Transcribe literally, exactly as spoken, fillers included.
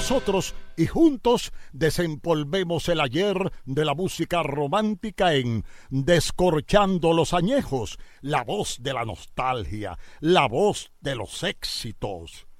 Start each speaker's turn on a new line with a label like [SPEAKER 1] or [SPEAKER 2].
[SPEAKER 1] nosotros y juntos desempolvemos el ayer de la música romántica en Descorchando los Añejos, la voz de la nostalgia, la voz de los éxitos.